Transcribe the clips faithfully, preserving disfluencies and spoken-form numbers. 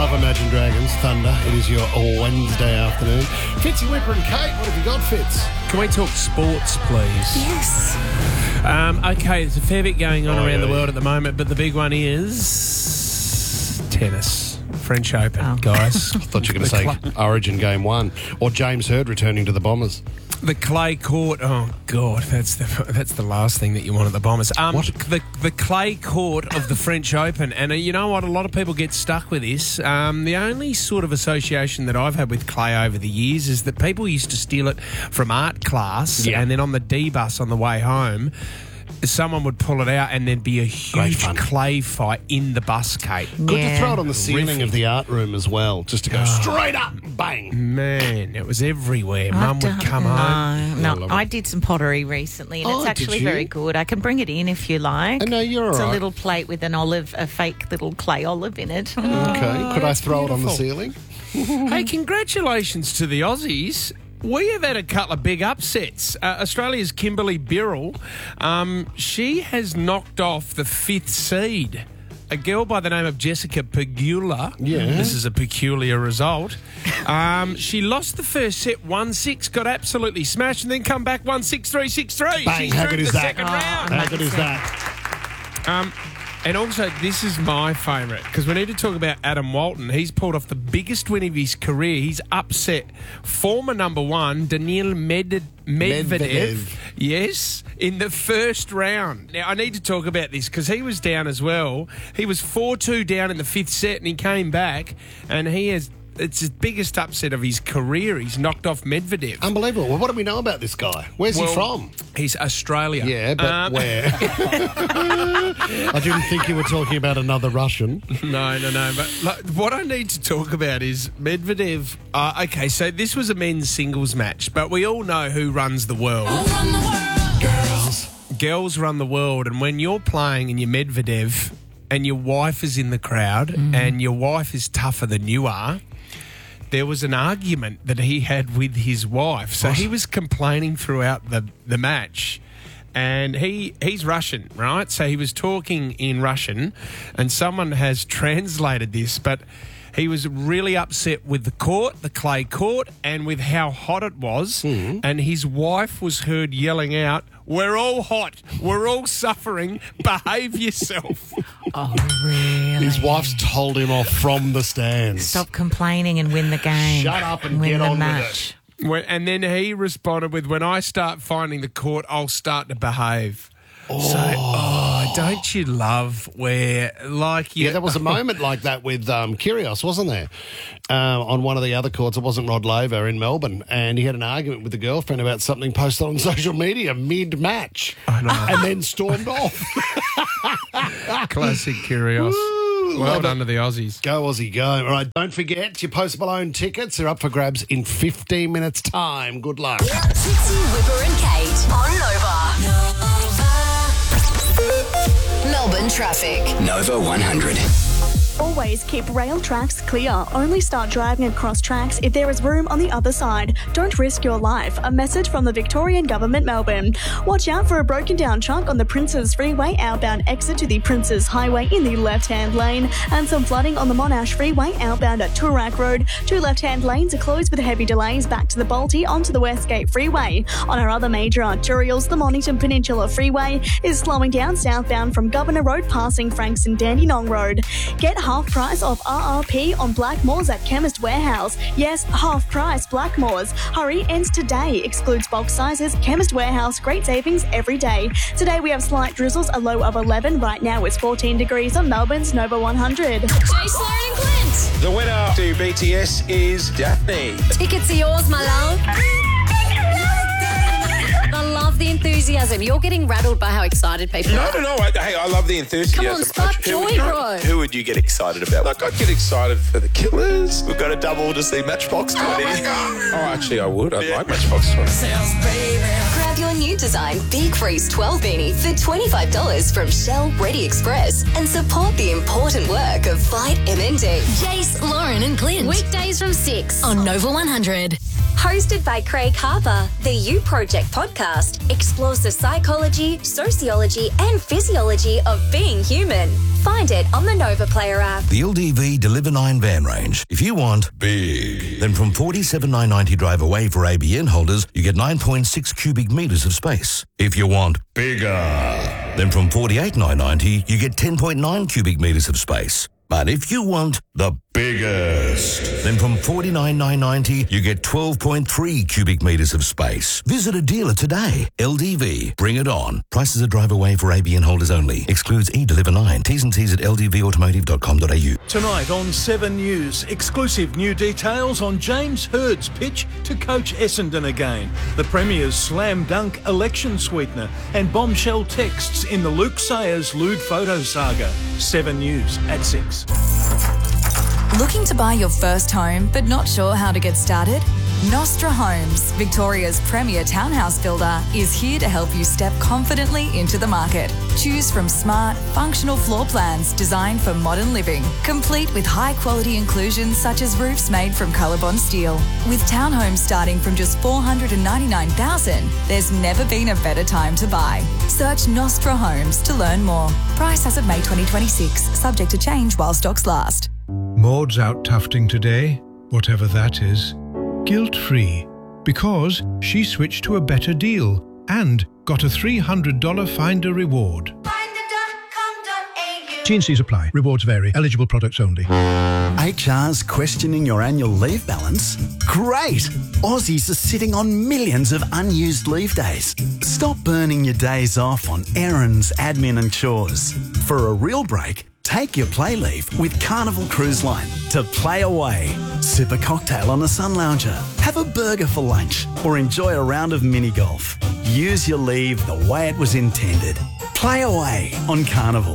love Imagine Dragons, Thunder. It is your Wednesday afternoon. Fitzy, Whipper and Kate, what have you got, Fitz? Can we talk sports, please? Yes. Um, okay, there's a fair bit going on Oh, around yeah, the world yeah. at the moment, but the big one is tennis. French Open, Oh. guys. I thought you were going to say Origin Game One. Or James Hird returning to the Bombers. The clay court. Oh God, that's the that's the last thing that you want at the Bombers. Um, What? The the clay court of the French Open, and uh, you know what? A lot of people get stuck with this. Um, the only sort of association that I've had with clay over the years is that people used to steal it from art class, Yeah. and then on the D bus on the way home, someone would pull it out, and there'd be a Great huge fun. clay fight in the bus, Kate. Good Yeah. to throw it on the ceiling Horrific. of the art room as well, just to go straight up, bang. Man, it was everywhere. Mum would don't come home. know. Yeah, I No, love I it. did some pottery recently, and Oh, it's did actually you? very good. I can bring it in if you like. Oh, no, you're It's all a right. little plate with an olive, a fake little clay olive in it. Okay, could I that's throw it on the beautiful. ceiling? Hey, congratulations to the Aussies. We have had a couple of big upsets. Uh, Australia's Kimberly Birrell, um, she has knocked off the fifth seed. A girl by the name of Jessica Pegula. Yeah. This is a peculiar result. Um, she lost the first set one six, got absolutely smashed, and then come back one six, three six, three. Bang, She's how through good to is the that? second Oh, round. How good is that? Um, and also, this is my favourite, because we need to talk about Adam Walton. He's pulled off the biggest win of his career. He's upset former number one, Daniil Med- Medvedev, Medvedev. yes, in the first round. Now, I need to talk about this, because he was down as well. He was four two down in the fifth set, and he came back, and he has... It's his biggest upset of his career. He's knocked off Medvedev. Unbelievable. Well, what do we know about this guy? Where's he Well, from? He's Australia. Yeah, but Um, where? I didn't think you were talking about another Russian. No, no, no. But like, what I need to talk about is Medvedev. Uh, okay, so this was a men's singles match, but we all know who runs the world. Girls. Girls run the world, and when you're playing and you're Medvedev and your wife is in the crowd and your wife is tougher than you are, there was an argument that he had with his wife. So he was complaining throughout the, the match. And he he's Russian, right? So he was talking in Russian, and someone has translated this, but he was really upset with the court, the clay court, and with how hot it was. And his wife was heard yelling out, "We're all hot. We're all suffering. Behave yourself." Oh, really? His wife's told him off from the stands. Stop complaining and win the game. Shut up and win get the on with match. When, and then he responded with, "When I start finding the court, I'll start to behave." Oh. So, oh, don't you love where, like, you... Yeah, there was a moment like that with um, Kyrgios, wasn't there? Uh, on one of the other courts, it wasn't Rod Laver in Melbourne, and he had an argument with the girlfriend about something posted on social media mid-match, and then stormed off. Classic Kyrgios. Woo, Well love done it. to the Aussies. Go, Aussie, go. All right, don't forget, your Post Malone tickets are up for grabs in fifteen minutes' time. Good luck. Fitzy, Whipper and Kate on Nova. Melbourne traffic. Nova one hundred. Always keep rail tracks clear. Only start driving across tracks if there is room on the other side. Don't risk your life. A message from the Victorian Government, Melbourne. Watch out for a broken down truck on the Princes Freeway outbound exit to the Princes Highway in the left-hand lane, and some flooding on the Monash Freeway outbound at Toorak Road. Two left-hand lanes are closed with heavy delays back to the Balti onto the Westgate Freeway. On our other major arterials, the Mornington Peninsula Freeway is slowing down southbound from Governor Road passing Frankston Dandenong Road. Get half price off R R P on Blackmores at Chemist Warehouse. Yes, half price Blackmores. Hurry, ends today. Excludes bulk sizes. Chemist Warehouse, great savings every day. Today we have slight drizzles, a low of eleven. Right now it's fourteen degrees on Melbourne's Nova one hundred. Jace, Lauren and Clint. The winner to B T S is Daphne. Tickets are yours, my love. I love the enthusiasm. You're getting rattled by how excited people No, are. no, no. I, hey, I love the enthusiasm. Come on, spark Who would joy, you- bro. Who would you get excited about? Like, I'd get excited for the Killers. We've got a double to see Matchbox twenty. Oh, actually, I would. I'd like Matchbox twenty. Grab your new design Big Freeze twelve beanie for twenty-five dollars from Shell Ready Express and support the important work of Fight M N D. Jace, Lauren and Clint. Weekdays from six on Nova one hundred. Hosted by Craig Harper, the You Project podcast explores the psychology, sociology, and physiology of being human. Find it on the Nova Player app. The L D V Deliver nine van range. If you want big, then from forty-seven thousand nine hundred ninety drive away for A B N holders, you get nine point six cubic metres of space. If you want bigger, then from forty-eight thousand nine hundred ninety, you get ten point nine cubic metres of space. But if you want the biggest, then from forty-nine thousand nine hundred ninety, you get twelve point three cubic metres of space. Visit a dealer today. L D V, bring it on. Prices are drive away for A B N holders only. Excludes E-Deliver nine. T's and C's at l d v automotive dot com dot a u. Tonight on Seven News, exclusive new details on James Hird's pitch to coach Essendon again, the Premier's slam dunk election sweetener, and bombshell texts in the Luke Sayers lewd photo saga. Seven News at six. Looking to buy your first home but not sure how to get started? Nostra Homes, Victoria's premier townhouse builder, is here to help you step confidently into the market. Choose from smart, functional floor plans designed for modern living, complete with high-quality inclusions such as roofs made from Colorbond steel. With townhomes starting from just four hundred ninety-nine thousand dollars, there's never been a better time to buy. Search Nostra Homes to learn more. Price as of May twenty twenty-six, subject to change while stocks last. Maud's out tufting today, whatever that is, guilt-free, because she switched to a better deal and got a three hundred dollars Finder reward. T and C's apply. Rewards vary. Eligible products only. H R's questioning your annual leave balance? Great! Aussies are sitting on millions of unused leave days. Stop burning your days off on errands, admin and chores. For a real break, take your play leave with Carnival Cruise Line to play away. Sip a cocktail on a sun lounger, have a burger for lunch, or enjoy a round of mini golf. Use your leave the way it was intended. Play away on Carnival.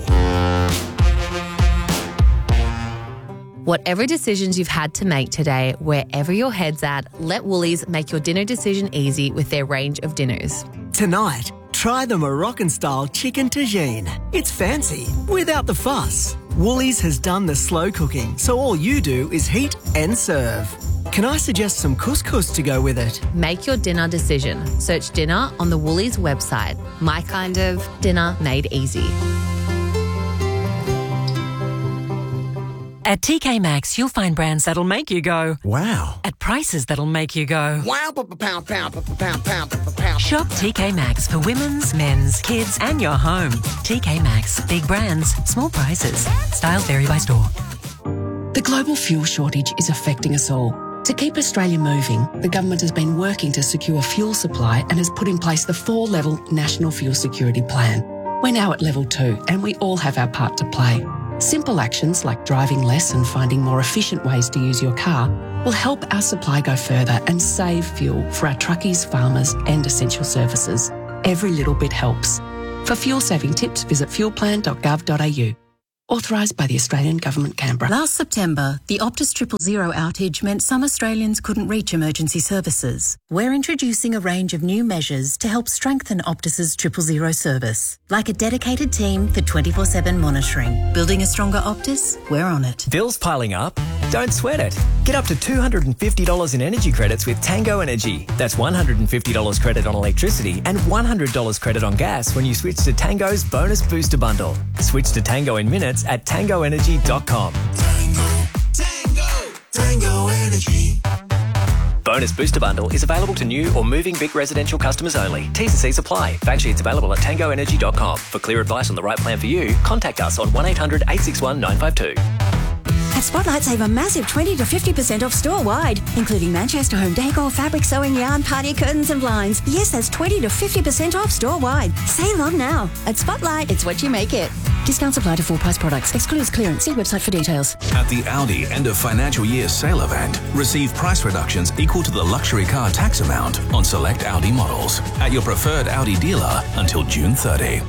Whatever decisions you've had to make today, wherever your head's at, let Woolies make your dinner decision easy with their range of dinners. Tonight, try the Moroccan-style chicken tagine. It's fancy, without the fuss. Woolies has done the slow cooking, so all you do is heat and serve. Can I suggest some couscous to go with it? Make your dinner decision. Search dinner on the Woolies website. My kind of dinner made easy. At T K Maxx, you'll find brands that'll make you go, wow, at prices that'll make you go, wow, pound, pound, pound, pound, pound, pound. Shop T K Maxx for women's, men's, kids, and your home. T K Maxx, big brands, small prices. Styles vary by store. The global fuel shortage is affecting us all. To keep Australia moving, the government has been working to secure fuel supply and has put in place the four-level National Fuel Security Plan. We're now at level two, and we all have our part to play. Simple actions like driving less and finding more efficient ways to use your car will help our supply go further and save fuel for our truckies, farmers and essential services. Every little bit helps. For fuel saving tips, visit fuel plan dot gov dot a u. Authorised by the Australian Government, Canberra. Last September, the Optus Triple Zero outage meant some Australians couldn't reach emergency services. We're introducing a range of new measures to help strengthen Optus's Triple Zero service, like a dedicated team for twenty-four seven monitoring. Building a stronger Optus? We're on it. Bills piling up? Don't sweat it. Get up to two hundred fifty dollars in energy credits with Tango Energy. That's one hundred fifty dollars credit on electricity and one hundred dollars credit on gas when you switch to Tango's Bonus Booster Bundle. Switch to Tango in minutes at tango energy dot com. Tango, Tango, Tango Energy. Bonus Booster Bundle is available to new or moving Vic residential customers only. T's and C's apply. Fact sheets available at tango energy dot com. For clear advice on the right plan for you, contact us on one eight hundred eight six one nine five two. At Spotlight, save a massive twenty to fifty percent off store-wide, including Manchester home decor, fabric, sewing, yarn, party curtains and blinds. Yes, that's twenty to fifty percent off store-wide. Save on now. At Spotlight, it's what you make it. Discounts apply to full-price products. Excludes clearance. See website for details. At the Audi end of financial year sale event, receive price reductions equal to the luxury car tax amount on select Audi models at your preferred Audi dealer until June thirtieth.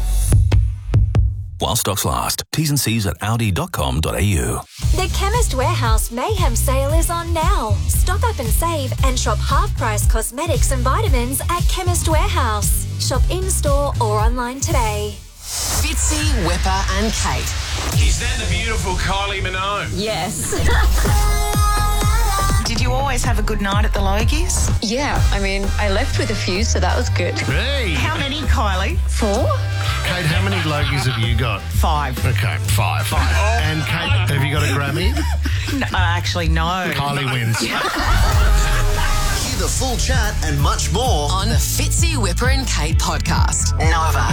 While stocks last. T's and C's at audi dot com dot a u. The Chemist Warehouse Mayhem sale is on now. Stock up and save and shop half-price cosmetics and vitamins at Chemist Warehouse. Shop in-store or online today. Fitzy, Whipper and Kate. Is that the beautiful Kylie Minogue? Yes. Did you always have a good night at the Logies? Yeah, I mean, I left with a few, so that was good. Hey! How many, Kylie? Four. Kate, how many Logies have you got? Five. Okay, five. Five. And Kate, have you got a Grammy? No, actually, no. Kylie wins. Hear the full chat and much more on the Fitzy, Whipper and Kate podcast. Nova.